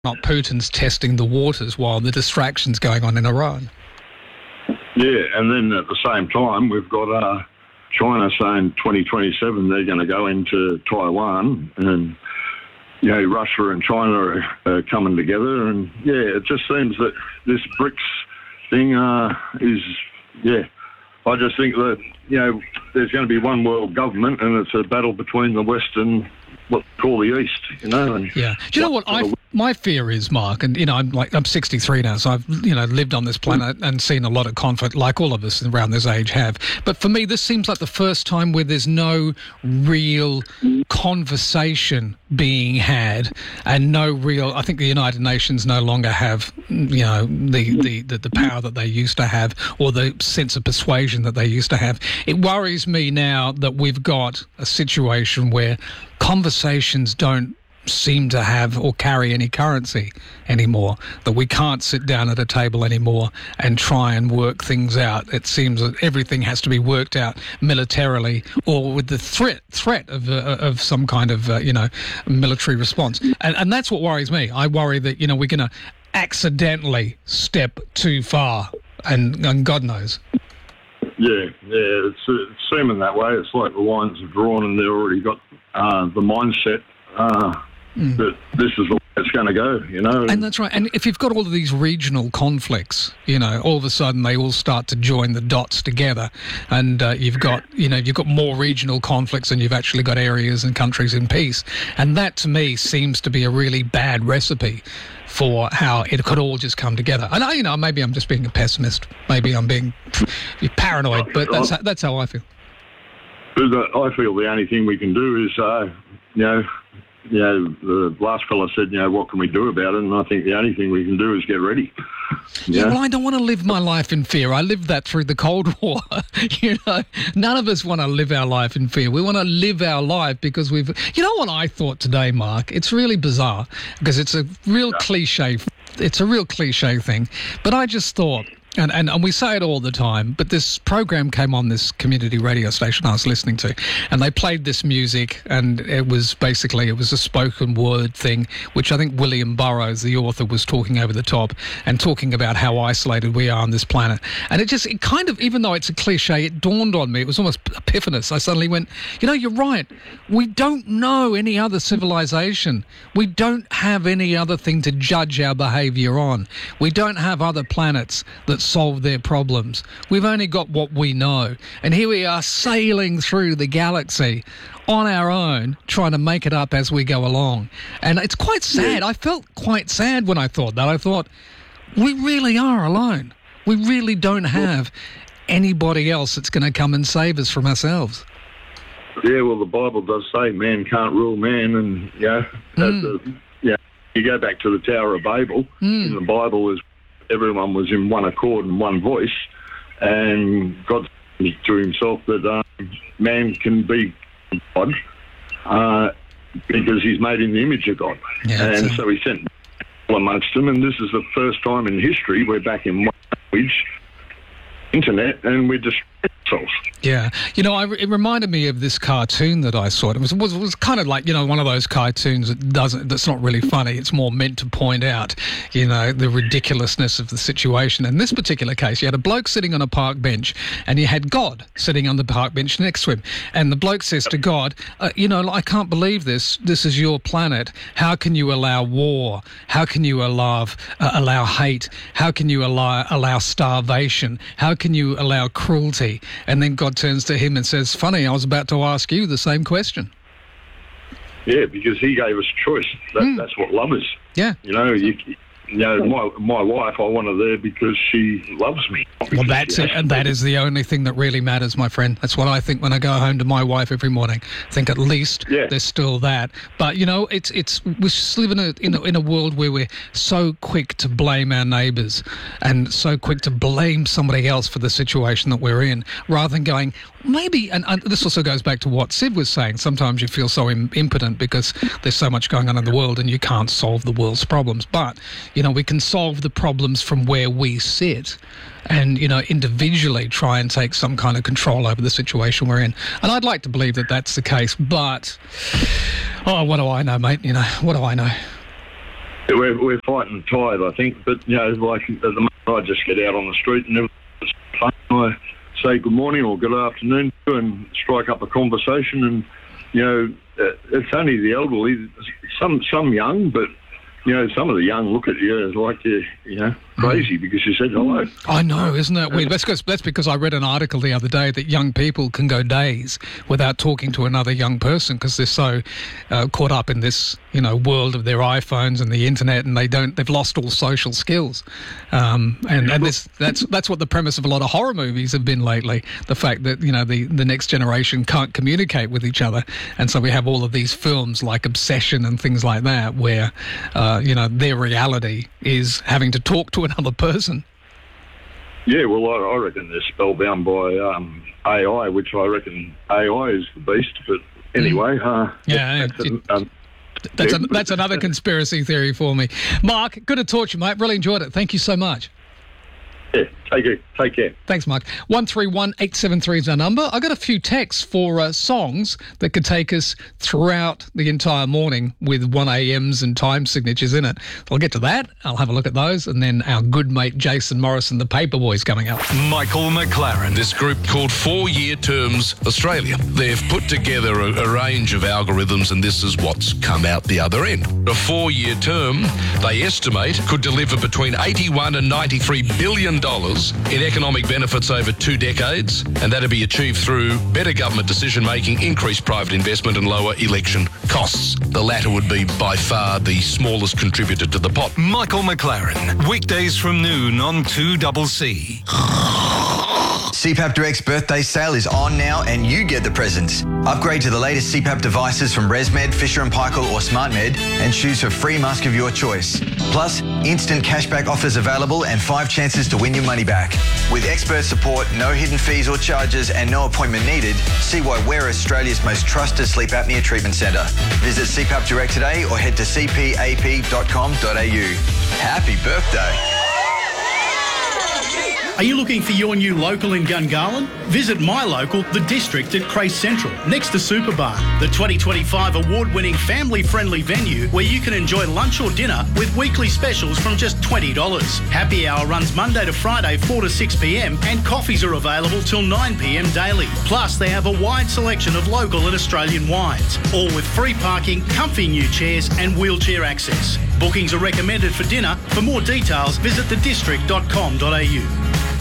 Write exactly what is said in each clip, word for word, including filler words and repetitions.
not Putin's testing the waters while the distraction's going on in Iran. Yeah, and then at the same time, we've got uh, China saying twenty twenty-seven they're going to go into Taiwan, and you know Russia and China are uh, coming together, and yeah, it just seems that this BRICS thing uh, is yeah. I just think that you know there's going to be one world government, and it's a battle between the West and what we call the East, you know. And yeah. Do you know what I? My fear is, Mark, and you know, I'm like I'm sixty-three now, so I've you know lived on this planet and seen a lot of conflict, like all of us around this age have. But for me, this seems like the first time where there's no real conversation being had, and no real. I think the United Nations no longer have, you know, the the the, the power that they used to have, or the sense of persuasion that they used to have. It worries me now that we've got a situation where conversations don't seem to have or carry any currency anymore, that we can't sit down at a table anymore and try and work things out. It seems that everything has to be worked out militarily or with the threat threat of uh, of some kind of uh, you know military response, and and that's what worries me. I worry that you know we're going to accidentally step too far, and, and God knows. Yeah, yeah, it's, it's seeming that way. It's like the lines are drawn and they've already got uh, the mindset uh, mm. that this is the way it's going to go, you know. And that's right. And if you've got all of these regional conflicts, you know, all of a sudden they all start to join the dots together, and uh, you've got, you know, you've got more regional conflicts than you've actually got areas and countries in peace. And that, to me, seems to be a really bad recipe for how it could all just come together. And I, you know, maybe I'm just being a pessimist. Maybe I'm being paranoid, but that's how, that's how I feel. I feel the only thing we can do is, uh, you know, you know, the last fella said, you know, what can we do about it? And I think the only thing we can do is get ready. Yeah, well, I don't want to live my life in fear. I lived that through the Cold War. You know, none of us want to live our life in fear. We want to live our life because we've... You know what I thought today, Mark? It's really bizarre because it's a real yeah. cliche. It's a real cliche thing. But I just thought... And, and and we say it all the time, but this program came on this community radio station I was listening to, and they played this music, and it was basically, it was a spoken word thing, which I think William Burroughs, the author, was talking over the top and talking about how isolated we are on this planet. And it just, it kind of, even though it's a cliche, it dawned on me, it was almost epiphanous. I suddenly went, you know, you're right. We don't know any other civilization. We don't have any other thing to judge our behaviour on. We don't have other planets that solve their problems. We've only got what we know. And here we are sailing through the galaxy on our own, trying to make it up as we go along. And it's quite sad. I felt quite sad when I thought that. I thought, we really are alone. We really don't have anybody else that's going to come and save us from ourselves. Yeah, well, the Bible does say man can't rule man, and, you know, mm. the, you know, you go back to the Tower of Babel, mm. in the Bible is everyone was in one accord and one voice, and God said to himself that um, man can be God uh, because he's made in the image of God. Yeah, and so he sent people amongst them, and this is the first time in history we're back in one language, internet, and we're destroying ourselves. Yeah. You know, I, it reminded me of this cartoon that I saw. It was, was was kind of like, you know, one of those cartoons that doesn't, that's not really funny. It's more meant to point out, you know, the ridiculousness of the situation. In this particular case, you had a bloke sitting on a park bench, and you had God sitting on the park bench next to him. And the bloke says to God, uh, you know, I can't believe this. This is your planet. How can you allow war? How can you allow, uh, allow hate? How can you allow, allow starvation? How can you allow cruelty? And then God turns to him and says, funny, I was about to ask you the same question. Yeah, because he gave us choice. That, mm. That's what love is. Yeah. You know, you, you know, my my wife, I want her there because she loves me. Well, that's it, and that is the only thing that really matters, my friend. That's what I think when I go home to my wife every morning. I think at least yeah. there's still that. But you know, it's it's we just live in a, in a in a world where we're so quick to blame our neighbours and so quick to blame somebody else for the situation that we're in, rather than going maybe. And, and this also goes back to what Sid was saying. Sometimes you feel so im- impotent because there's so much going on in the world and you can't solve the world's problems. But you know, we can solve the problems from where we sit, and you know, individually try and take some kind of control over the situation we're in. And I'd like to believe that that's the case, but oh, what do I know, mate? You know, what do I know? we're, we're fighting tide, I think. But, you know, like at the moment, I just get out on the street and I say good morning or good afternoon and strike up a conversation. And, you know, it's only the elderly, some some young, but, you know, some of the young look at you as like you're, you know, crazy because you said hello. I know, isn't it weird? That's because, that's because I read an article the other day that young people can go days without talking to another young person because they're so uh, caught up in this, you know, world of their iPhones and the internet, and they don't, they've lost all social skills. Um, and and this, that's that's what the premise of a lot of horror movies have been lately. The fact that, you know, the, the next generation can't communicate with each other, and so we have all of these films like Obsession and things like that, where uh, you know, their reality is having to talk to another person. Yeah, well, I, I reckon they're spellbound by um, A I, which I reckon A I is the beast. But anyway, uh, yeah, that's, it, an, um, that's, yeah. a, that's another conspiracy theory for me. Mark, good to talk to you, mate. Really enjoyed it. Thank you so much. Yeah, take care. Take care. Thanks, Mark. one three one eight seven three is our number. I got a few texts for uh, songs that could take us throughout the entire morning with one A Ms and time signatures in it. So I'll get to that. I'll have a look at those. And then our good mate Jason Morrison, the Paperboys, coming up. Michael McLaren. This group called Four Year Terms Australia. They've put together a, a range of algorithms, and this is what's come out the other end. A four-year term, they estimate, could deliver between eighty-one and ninety-three billion dollars in economic benefits over two decades, and that'll be achieved through better government decision-making, increased private investment and lower election costs. The latter would be by far the smallest contributor to the pot. Michael McLaren, weekdays from noon on two C C. C PAP Direct's birthday sale is on now and you get the presents. Upgrade to the latest C PAP devices from ResMed, Fisher and Paykel or SmartMed and choose a free mask of your choice. Plus, instant cashback offers available and five chances to win your money back. With expert support, no hidden fees or charges and no appointment needed, see why we're Australia's most trusted sleep apnea treatment centre. Visit C PAP Direct today or head to c p a p dot com dot a u. Happy birthday! Are you looking for your new local in Gungahlin? Visit my local, The District at Crace Central, next to Superbar, the twenty twenty-five award-winning family-friendly venue where you can enjoy lunch or dinner with weekly specials from just twenty dollars. Happy hour runs Monday to Friday, four to six p m, and coffees are available till nine p m daily. Plus, they have a wide selection of local and Australian wines, all with free parking, comfy new chairs, and wheelchair access. Bookings are recommended for dinner. For more details, visit the district dot com dot a u.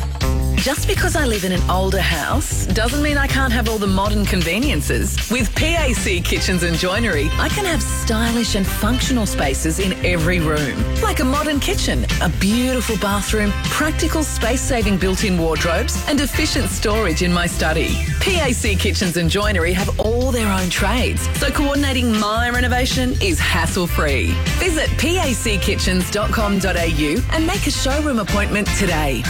Just because I live in an older house doesn't mean I can't have all the modern conveniences. With P A C Kitchens and Joinery, I can have stylish and functional spaces in every room. Like a modern kitchen, a beautiful bathroom, practical space-saving built-in wardrobes and efficient storage in my study. P A C Kitchens and Joinery have all their own trades, so coordinating my renovation is hassle-free. Visit p a c kitchens dot com dot a u and make a showroom appointment today.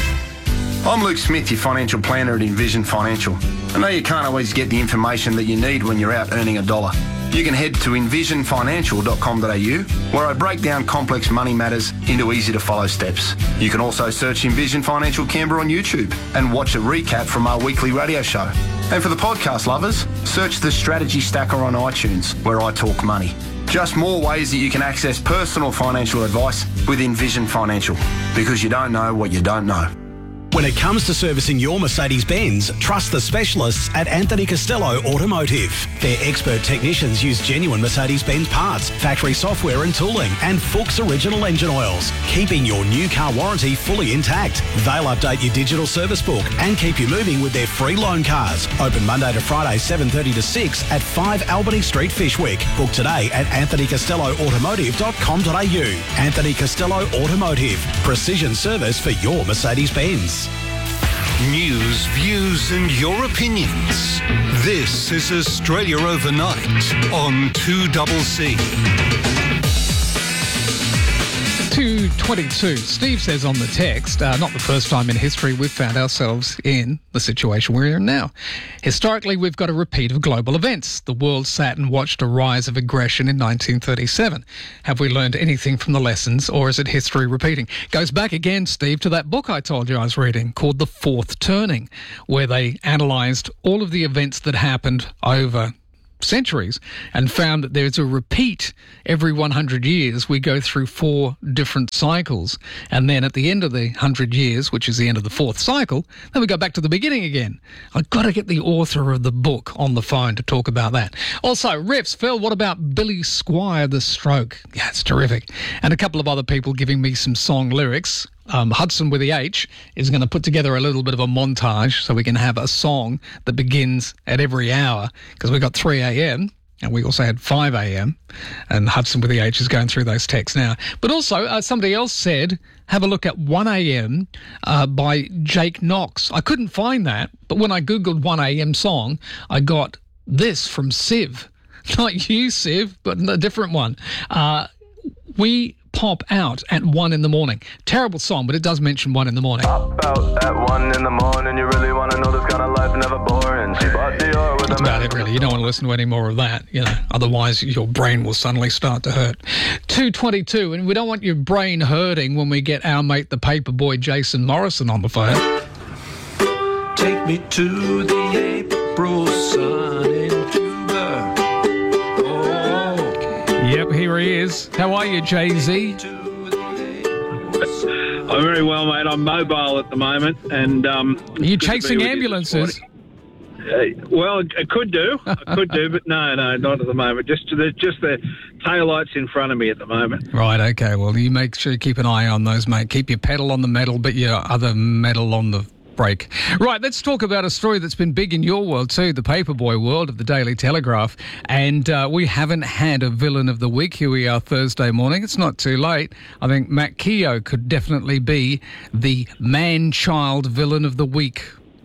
I'm Luke Smith, your financial planner at Envision Financial. I know you can't always get the information that you need when you're out earning a dollar. You can head to envision financial dot com dot a u, where I break down complex money matters into easy-to-follow steps. You can also search Envision Financial Canberra on YouTube and watch a recap from our weekly radio show. And for the podcast lovers, search The Strategy Stacker on iTunes, where I talk money. Just more ways that you can access personal financial advice with Envision Financial, because you don't know what you don't know. When it comes to servicing your Mercedes-Benz, trust the specialists at Anthony Costello Automotive. Their expert technicians use genuine Mercedes-Benz parts, factory software and tooling, and Fuchs original engine oils, keeping your new car warranty fully intact. They'll update your digital service book and keep you moving with their free loan cars. Open Monday to Friday, seven thirty to six at five Albany Street, Fishwick. Book today at anthony costello automotive dot com dot a u. Anthony Costello Automotive. Precision service for your Mercedes-Benz. News, views and your opinions. This is Australia Overnight on two C C. two twenty-two. Steve says on the text, uh, not the first time in history we've found ourselves in the situation we're in now. Historically, we've got a repeat of global events. The world sat and watched a rise of aggression in nineteen thirty-seven. Have we learned anything from the lessons, or is it history repeating? Goes back again, Steve, to that book I told you I was reading called The Fourth Turning, where they analysed all of the events that happened over centuries, and found that there's a repeat every one hundred years. We go through four different cycles, and then at the end of the one hundred years, which is the end of the fourth cycle, then we go back to the beginning again. I've got to get the author of the book on the phone to talk about that. Also, riffs. Phil, what about Billy Squire, The Stroke? Yeah, it's terrific. And a couple of other people giving me some song lyrics. Um, Hudson with the H is going to put together a little bit of a montage so we can have a song that begins at every hour, because we've got three a.m. and we also had five a.m. and Hudson with the H is going through those texts now. But also, uh, somebody else said, have a look at one a.m. Uh, by Jake Knox. I couldn't find that, but when I Googled one a.m. song, I got this from Civ. Not you, Civ, but a different one. Uh, we... pop out at one in the morning. Terrible song, but it does mention one in the morning. Pop out at one in the morning. You really want to know this kind of life never boring. She bought Dior with That's about it, really. You don't want to listen to any more of that, you know. Otherwise, your brain will suddenly start to hurt. two twenty-two, and we don't want your brain hurting when we get our mate, the paperboy Jason Morrison, on the phone. Take me to the April sun in Cuba. Yep, here he is. How are you, Jay-Z? I'm very well, mate. I'm mobile at the moment. And um, are you chasing ambulances? Uh, well, I could do. I could do, but no, no, not at the moment. Just the, just the taillights in front of me at the moment. Right, okay. Well, you make sure you keep an eye on those, mate. Keep your pedal on the metal, but your other metal on the break. Right, let's talk about a story that's been big in your world too, the paperboy world of the Daily Telegraph. And uh, we haven't had a villain of the week. Here we are Thursday morning. It's not too late. I think Matt Keogh could definitely be the man-child villain of the week.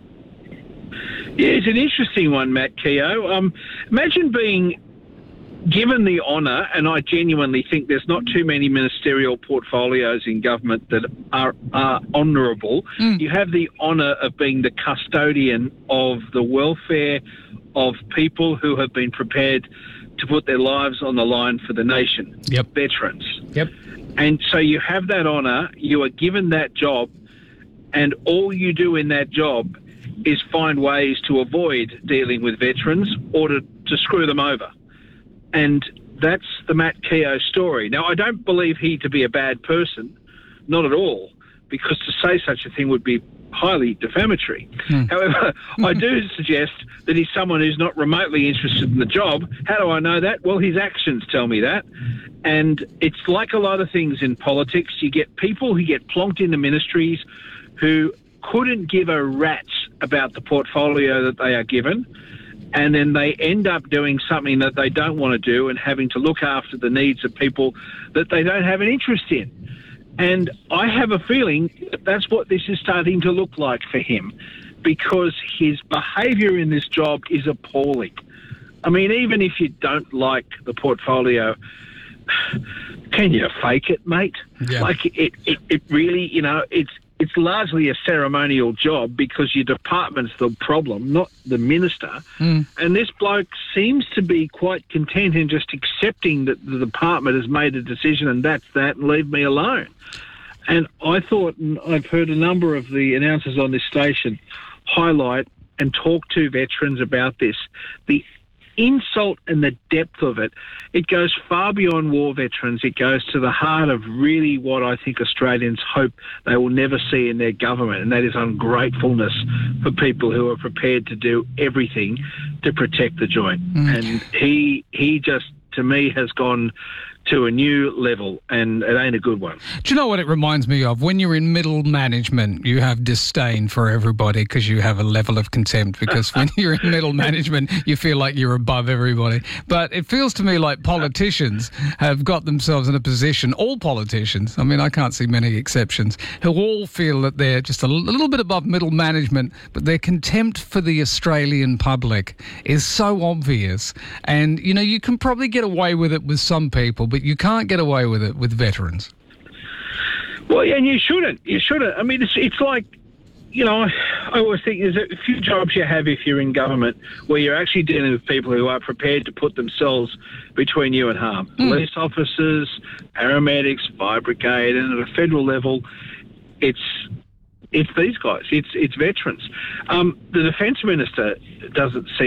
Yeah, it's an interesting one, Matt Keogh. Um, imagine being given the honour, and I genuinely think there's not too many ministerial portfolios in government that are, are honourable. Mm. You have the honour of being the custodian of the welfare of people who have been prepared to put their lives on the line for the nation. Yep. Veterans. Yep. And so you have that honour, you are given that job, and all you do in that job is find ways to avoid dealing with veterans or to, to screw them over. And that's the Matt Keogh story. Now, I don't believe he to be a bad person, not at all, because to say such a thing would be highly defamatory. Hmm. However, I do suggest that he's someone who's not remotely interested in the job. How do I know that? Well, his actions tell me that. And it's like a lot of things in politics. You get people who get plonked into ministries who couldn't give a rat's about the portfolio that they are given, and then they end up doing something that they don't want to do and having to look after the needs of people that they don't have an interest in. And I have a feeling that that's what this is starting to look like for him, because his behaviour in this job is appalling. I mean, even if you don't like the portfolio, can you fake it, mate? Yeah. Like, it, it, it really, you know, it's it's largely a ceremonial job because your department's the problem, not the minister. Mm. And this bloke seems to be quite content in just accepting that the department has made a decision and that's that, and leave me alone. And I thought, and I've heard a number of the announcers on this station highlight and talk to veterans about this, the insult and the depth of it. It goes far beyond war veterans. It goes to the heart of really what I think Australians hope they will never see in their government, and that is ungratefulness for people who are prepared to do everything to protect the joint. Mm. And he he just, to me, has gone to a new level, and it ain't a good one. Do you know what it reminds me of? When you're in middle management, you have disdain for everybody because you have a level of contempt, because when you're in middle management, you feel like you're above everybody. But it feels to me like politicians have got themselves in a position, all politicians, I mean, I can't see many exceptions, who all feel that they're just a little bit above middle management, but their contempt for the Australian public is so obvious. And, you know, you can probably get away with it with some people, but you can't get away with it with veterans. Well, and you shouldn't. You shouldn't. I mean, it's it's like, you know, I always think there's a few jobs you have if you're in government where you're actually dealing with people who are prepared to put themselves between you and harm. Mm. Police officers, paramedics, fire brigade, and at a federal level, it's it's these guys. It's it's veterans. Um, the Defence Minister doesn't seem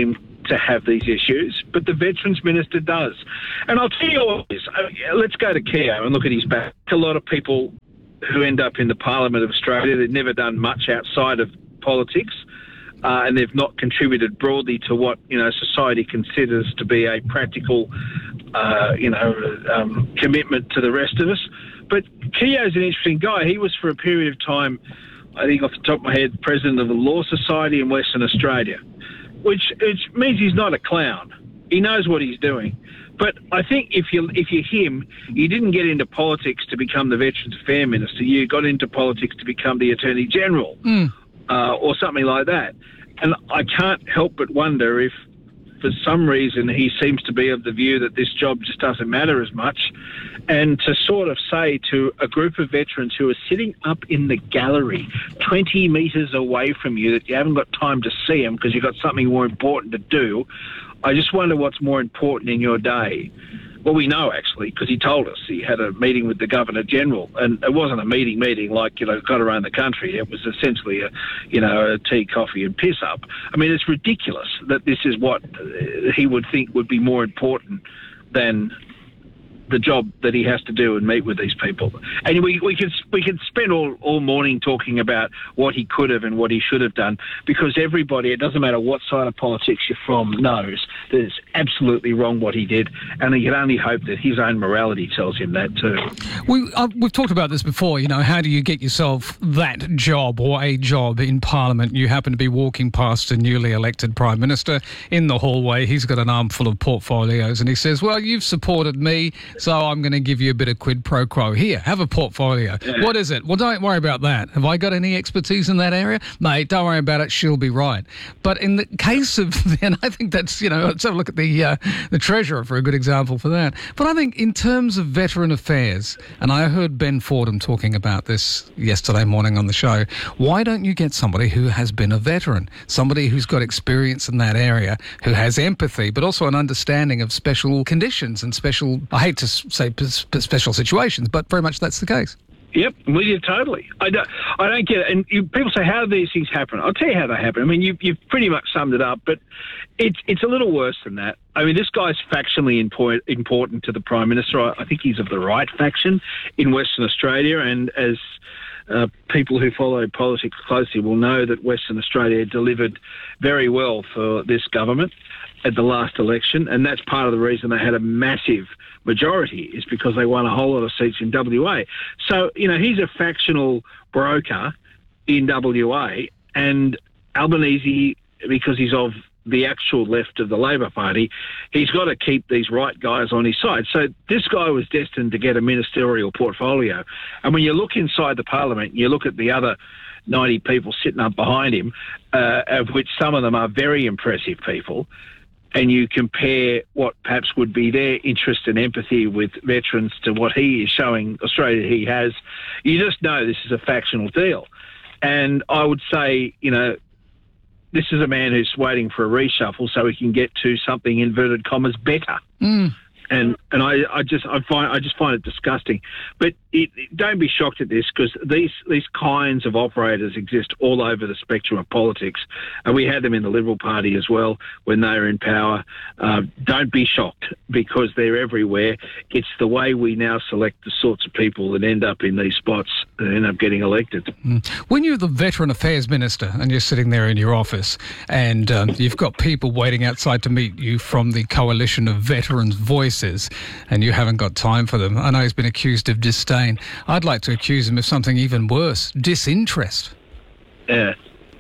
to have these issues, but the Veterans Minister does. And I'll tell you all this. Let's go to Keogh and look at his back. A lot of people who end up in the Parliament of Australia, they've never done much outside of politics, uh, and they've not contributed broadly to what, you know, society considers to be a practical, uh, you know, um, commitment to the rest of us. But Keogh's an interesting guy. He was, for a period of time, I think off the top of my head, president of the Law Society in Western Australia, which, which means he's not a clown. He knows what he's doing. But I think if you if you're him, you didn't get into politics to become the Veterans Affairs Minister. You got into politics to become the Attorney General mm. uh, or something like that. And I can't help but wonder if, for some reason, he seems to be of the view that this job just doesn't matter as much. And to sort of say to a group of veterans who are sitting up in the gallery twenty metres away from you that you haven't got time to see them because you've got something more important to do, I just wonder what's more important in your day. Well, we know, actually, because he told us he had a meeting with the Governor-General, and it wasn't a meeting meeting like, you know, got around the country. It was essentially a, you know, a tea, coffee and piss-up. I mean, it's ridiculous that this is what he would think would be more important than the job that he has to do and meet with these people. And we, we could we could spend all, all morning talking about what he could have and what he should have done, because everybody, it doesn't matter what side of politics you're from, knows that it's absolutely wrong what he did, and he can only hope that his own morality tells him that too. We, uh, we've talked about this before, you know, how do you get yourself that job or a job in Parliament? You happen to be walking past a newly elected Prime Minister in the hallway. He's got an armful of portfolios and he says, well, you've supported me, so I'm going to give you a bit of quid pro quo. Here, have a portfolio. Yeah. What is it? Well, don't worry about that. Have I got any expertise in that area? Mate, don't worry about it. She'll be right. But in the case of, and I think that's, you know, let's have a look at the, uh, the Treasurer for a good example for that. But I think in terms of veteran affairs, and I heard Ben Fordham talking about this yesterday morning on the show, why don't you get somebody who has been a veteran, somebody who's got experience in that area, who has empathy, but also an understanding of special conditions and special, I hate to say special situations, but very much that's the case. Yep, with you totally. I don't, I don't get it. And you, people say, how do these things happen? I'll tell you how they happen. I mean, you, you've pretty much summed it up, but it's it's a little worse than that. I mean, this guy's factionally impo- important to the Prime Minister. I, I think he's of the right faction in Western Australia, and as uh, people who follow politics closely will know, that Western Australia delivered very well for this government at the last election, and that's part of the reason they had a massive majority, is because they won a whole lot of seats in W A. So, you know, he's a factional broker in W A, and Albanese, because he's of the actual left of the Labor Party, he's got to keep these right guys on his side. So this guy was destined to get a ministerial portfolio. And when you look inside the Parliament, you look at the other ninety people sitting up behind him, uh, of which some of them are very impressive people, and you compare what perhaps would be their interest and empathy with veterans to what he is showing Australia he has, you just know this is a factional deal. And I would say, you know, this is a man who's waiting for a reshuffle so he can get to something, inverted commas, better. Mm. And and I, I just I find I just find it disgusting. But it, it, don't be shocked at this, because these these kinds of operators exist all over the spectrum of politics, and we had them in the Liberal Party as well when they were in power. Uh, don't be shocked, because they're everywhere. It's the way we now select the sorts of people that end up in these spots and end up getting elected. Mm. When you're the Veteran Affairs Minister and you're sitting there in your office and um, you've got people waiting outside to meet you from the Coalition of Veterans Voices, and you haven't got time for them. I know he's been accused of disdain. I'd like to accuse him of something even worse, disinterest. Yeah.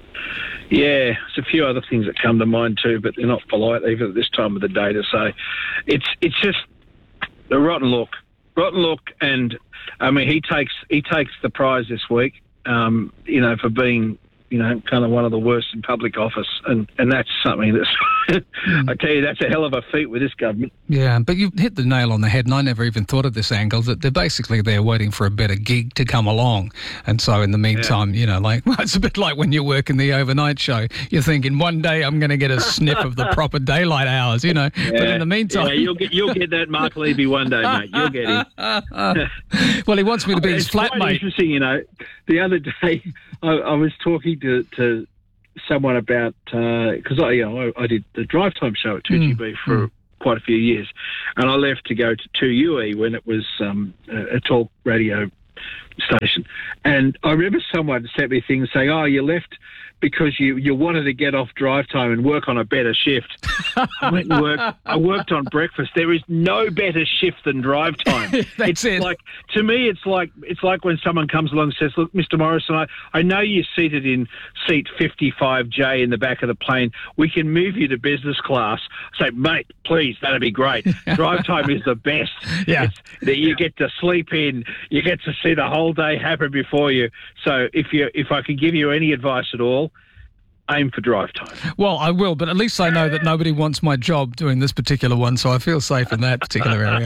Yeah, there's a few other things that come to mind too, but they're not polite even at this time of the day to say. It's it's just a rotten look. Rotten look, and I mean, he takes he takes the prize this week, um, you know, for being, you know, kind of one of the worst in public office. And, and that's something that's, I tell you, that's a hell of a feat with this government. Yeah, but you've hit the nail on the head, and I never even thought of this angle, that they're basically there waiting for a better gig to come along. And so in the meantime, yeah. you know, like, well, it's a bit like when you're working the overnight show. You're thinking, one day I'm going to get a sniff of the proper daylight hours, you know. Yeah. But in the meantime... Yeah, you'll get, you'll get that Mark Levy one day, mate. You'll get him. Well, he wants me to be his it's quite flatmate. Interesting, you know. The other day, I, I was talking to, to someone about because I, you know, I, I did the drive time show at two G B mm. for mm. quite a few years, and I left to go to two U E when it was um, a, a talk radio station, and I remember someone sent me things saying, "Oh, you left because you, you wanted to get off drive time and work on a better shift." I went and worked. I worked on breakfast. There is no better shift than drive time. That's it's it. Like to me, it's like it's like when someone comes along and says, "Look, Mister Morrison, I, I know you're seated in seat fifty-five J in the back of the plane. We can move you to business class." I say, "Mate, please, that'd be great. Drive time is the best. Yeah, it's, that you get to sleep in, you get to see the whole day happen before you. So if you if I could give you any advice at all, aim for drive time." Well, I will, but at least I know that nobody wants my job doing this particular one, so I feel safe in that particular area.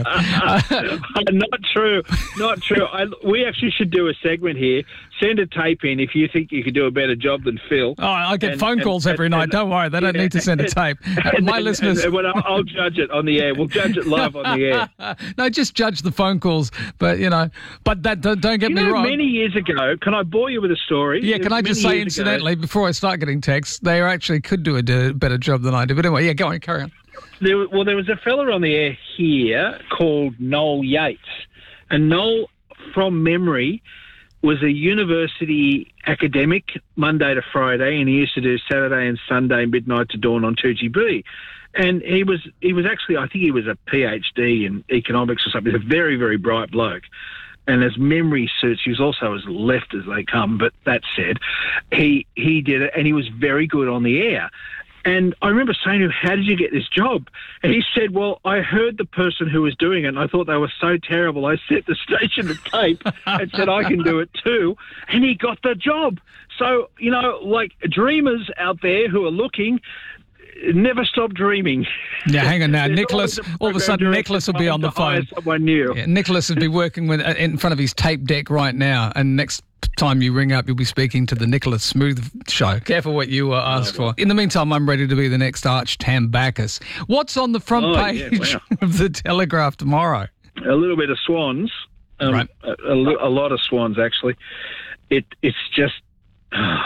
Not true. Not true. I, we actually should do a segment here. Send a tape in if you think you could do a better job than Phil. Oh, I get and, phone calls and, every and, night. Don't worry. They don't yeah, need to send a tape. And, my and, listeners... And, and, I'll, I'll judge it on the air. We'll judge it live on the air. No, just judge the phone calls. But, you know, but that don't, don't get you me know, wrong. Many years ago, can I bore you with a story? Yeah, can I just say, incidentally, ago, before I start getting texts, they actually could do a d- better job than I do. But anyway, yeah, go on, carry on. There, well, there was a fella on the air here called Noel Yates. And Noel, from memory, was a university academic Monday to Friday, and he used to do Saturday and Sunday midnight to dawn on two G B. And he was he was actually, I think he was a PhD in economics or something. He's a very, very bright bloke. And as memory suits, he was also as left as they come. But that said, he he did it, and he was very good on the air. And I remember saying to him, "How did you get this job?" And he said, "Well, I heard the person who was doing it, and I thought they were so terrible. I sent the station a tape and said, I can do it too." And he got the job. So, you know, like dreamers out there who are looking, never stop dreaming. Yeah, hang on now. Nicholas, all of a sudden, Nicholas will be on the phone. Someone new. Yeah, Nicholas would be working with in front of his tape deck right now, and next time you ring up, you'll be speaking to the Nicholas Smooth Show. Careful what you uh, ask for. In the meantime, I'm ready to be the next Arch Tambakis. What's on the front oh, page yeah, wow. of the Telegraph tomorrow? A little bit of swans. Um, right. A, a, a lot of swans, actually. It It's just... Uh,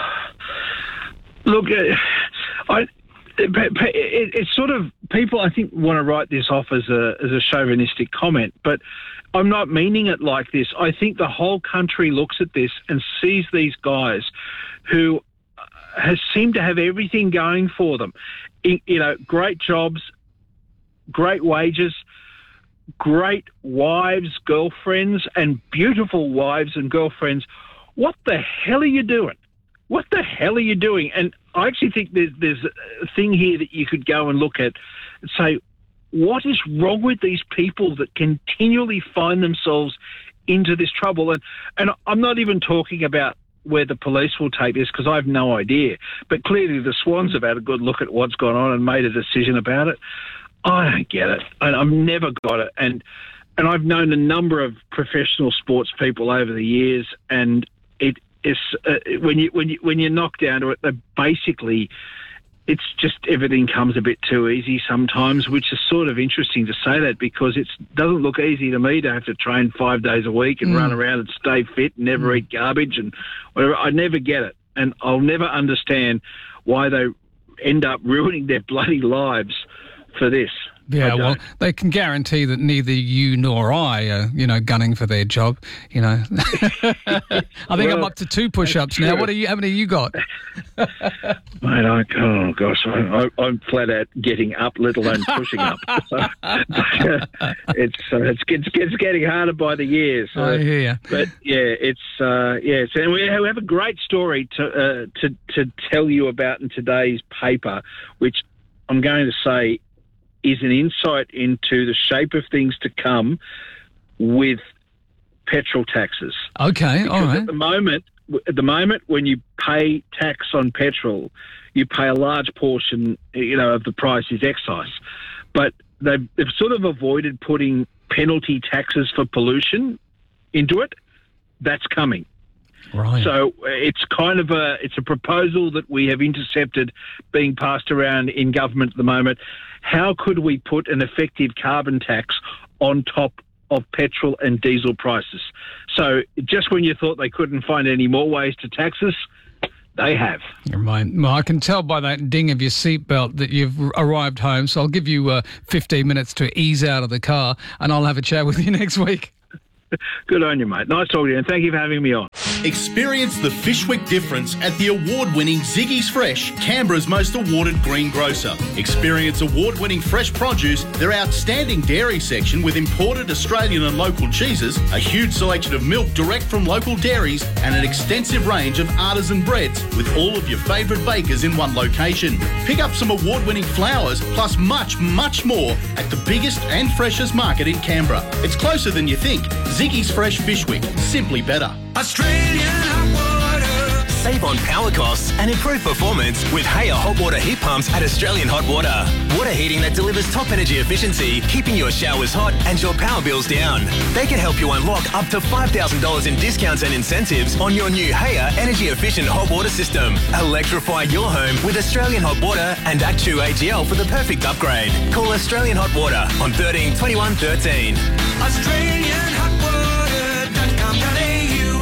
look, uh, I... It, it, it's sort of, people I think want to write this off as a as a chauvinistic comment, but I'm not meaning it like this. I think the whole country looks at this and sees these guys who has seemed to have everything going for them. You know, great jobs, great wages, great wives, girlfriends, and beautiful wives and girlfriends. What the hell are you doing? What the hell are you doing? And I actually think there's, there's a thing here that you could go and look at and say, what is wrong with these people that continually find themselves into this trouble? And, and I'm not even talking about where the police will take this, because I have no idea. But clearly the Swans have had a good look at what's gone on and made a decision about it. I don't get it. And I've never got it. And, and I've known a number of professional sports people over the years, and it It's, uh, when you when you when you knock down to it, they basically, it's just everything comes a bit too easy sometimes, which is sort of interesting to say that, because it doesn't look easy to me to have to train five days a week and mm. run around and stay fit and never mm. eat garbage and whatever. I never get it, and I'll never understand why they end up ruining their bloody lives for this. Yeah, well, they can guarantee that neither you nor I are, you know, gunning for their job, you know. I think well, I'm up to two push-ups now. What are you? How many you got? Mate, I, oh, gosh, I, I'm flat out getting up, let alone pushing up. So, it's, uh, it's, it's, it's getting harder by the years. So, I hear you. But, yeah, it's, uh, yeah, it's, and we have a great story to, uh, to, to tell you about in today's paper, which I'm going to say is an insight into the shape of things to come with petrol taxes. Okay, because all right. At the moment, at the moment, when you pay tax on petrol, you pay a large portion, you know, of the price is excise. But they've, they've sort of avoided putting penalty taxes for pollution into it. That's coming. Right. So it's kind of a it's a proposal that we have intercepted being passed around in government at the moment. How could we put an effective carbon tax on top of petrol and diesel prices? So just when you thought they couldn't find any more ways to tax us, They have. Right. Well, I can tell by that ding of your seatbelt that you've arrived home, so I'll give you uh, fifteen minutes to ease out of the car, and I'll have a chat with you next week. Good on you, mate. Nice talking to you, and thank you for having me on. Experience the Fishwick difference at the award-winning Ziggy's Fresh, Canberra's most awarded green grocer. Experience award-winning fresh produce, their outstanding dairy section with imported Australian and local cheeses, a huge selection of milk direct from local dairies, and an extensive range of artisan breads with all of your favourite bakers in one location. Pick up some award-winning flowers, plus much, much more at the biggest and freshest market in Canberra. It's closer than you think. Ziggy's Fresh Fishwick, simply better. Australian hot water. Save on power costs and improve performance with Haya hot water heat pumps at Australian Hot Water. Water heating that delivers top energy efficiency, keeping your showers hot and your power bills down. They can help you unlock up to five thousand dollars in discounts and incentives on your new Haya energy efficient hot water system. Electrify your home with Australian Hot Water and Actu A G L for the perfect upgrade. Call Australian Hot Water on thirteen twenty-one thirteen. Australian hot water dot com dot a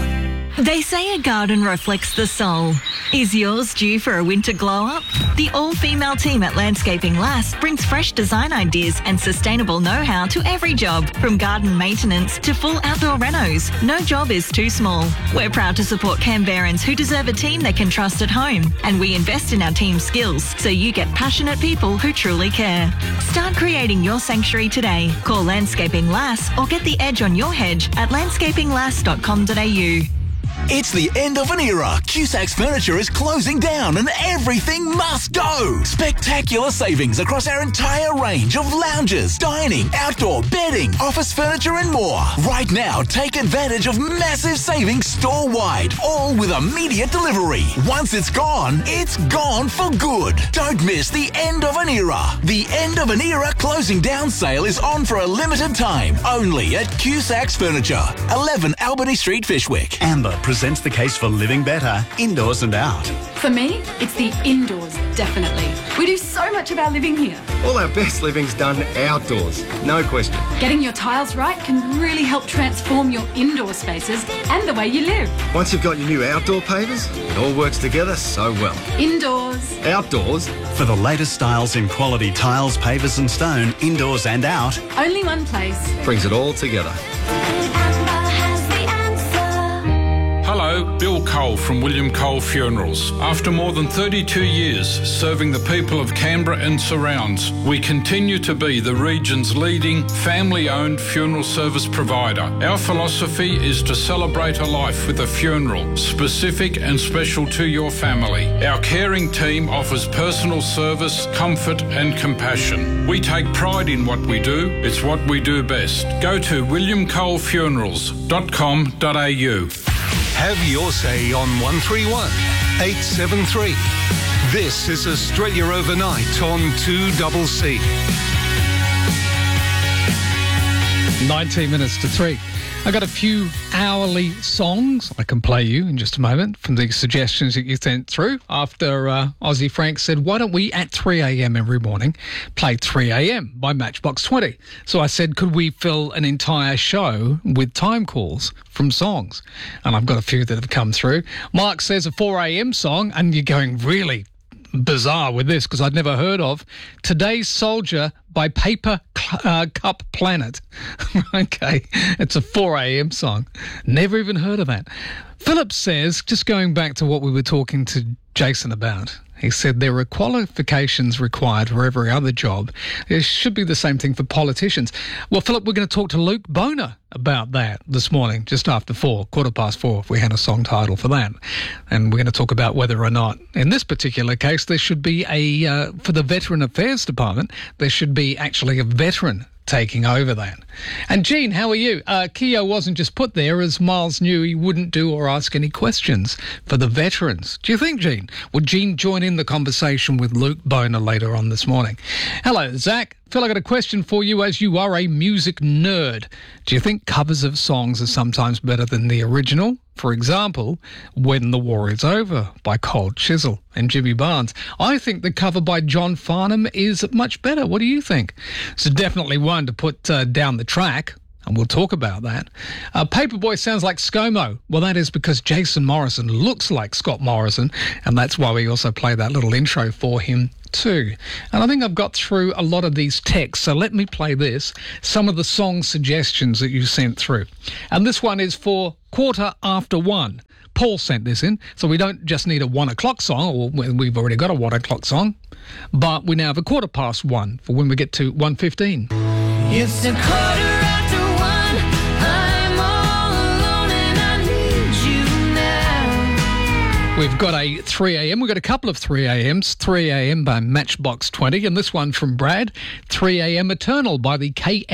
u. They say a garden reflects the soul. Is yours due for a winter glow-up? The all-female team at Landscaping Lass brings fresh design ideas and sustainable know-how to every job, from garden maintenance to full outdoor renos. No job is too small. We're proud to support Canberrans who deserve a team they can trust at home, and we invest in our team's skills so you get passionate people who truly care. Start creating your sanctuary today. Call Landscaping Lass or get the edge on your hedge at landscaping lass dot com dot a u. It's the end of an era. Cusac's Furniture is closing down and everything must go. Spectacular savings across our entire range of lounges, dining, outdoor, bedding, office furniture and more. Right now, take advantage of massive savings store-wide, all with immediate delivery. Once it's gone, it's gone for good. Don't miss the end of an era. The end of an era closing down sale is on for a limited time, only at Cusac's Furniture, eleven Albany Street, Fishwick. Amber presents the case for living better, indoors and out. For me, it's the indoors, definitely. We do so much of our living here. All our best living's done outdoors, no question. Getting your tiles right can really help transform your indoor spaces and the way you live. Once you've got your new outdoor pavers, it all works together so well. Indoors. Outdoors. For the latest styles in quality tiles, pavers and stone, indoors and out. Only one place. Brings it all together. Hello, Bill Cole from William Cole Funerals. After more than thirty-two years serving the people of Canberra and surrounds, we continue to be the region's leading family-owned funeral service provider. Our philosophy is to celebrate a life with a funeral, specific and special to your family. Our caring team offers personal service, comfort and compassion. We take pride in what we do. It's what we do best. Go to william cole funerals dot com dot a u. Have your say on one three one, eight seven three. This is Australia Overnight on two C C. nineteen minutes to three. I got a few hourly songs I can play you in just a moment from the suggestions that you sent through after uh, Aussie Frank said, why don't we at three a.m. every morning play three a.m. by Matchbox twenty? So I said, could we fill an entire show with time calls from songs? And I've got a few that have come through. Mark says a four a.m. song, and you're going really bizarre with this because I'd never heard of Today's Soldier by Paper uh, Cup Planet. Okay, it's a four a.m. song. Never even heard of that. Philip says, just going back to what we were talking to Jason about, he said there are qualifications required for every other job. It should be the same thing for politicians. Well, Philip, we're going to talk to Luke Boner about that this morning, just after four, quarter past four, if we had a song title for that. And we're going to talk about whether or not, in this particular case, there should be a, uh, for the Veteran Affairs Department, there should be actually a veteran taking over that. And Gene, how are you? Uh, Keogh wasn't just put there as Miles knew he wouldn't do or ask any questions for the veterans. Do you think, Gene? Would Gene join in the conversation with Luke Boner later on this morning? Hello, Zach. Phil, I got a question for you as you are a music nerd. Do you think covers of songs are sometimes better than the original? For example, When the War Is Over by Cold Chisel and Jimmy Barnes. I think the cover by John Farnham is much better. What do you think? So definitely one to put uh, down the track. and we'll talk about that. Uh, Paperboy sounds like ScoMo. Well, that is because Jason Morrison looks like Scott Morrison, and that's why we also play that little intro for him too. And I think I've got through a lot of these texts, so let me play this, some of the song suggestions that you sent through. And this one is for quarter after one. Paul sent this in, so we don't just need a one o'clock song, or we've already got a one o'clock song, but we now have a quarter past one for when we get to one fifteen. It's a quarter after one. I'm all alone and I need you now. We've got a three a.m. We've got a couple of three a.m.s. three a.m. by Matchbox twenty, and this one from Brad, three a.m. Eternal by the K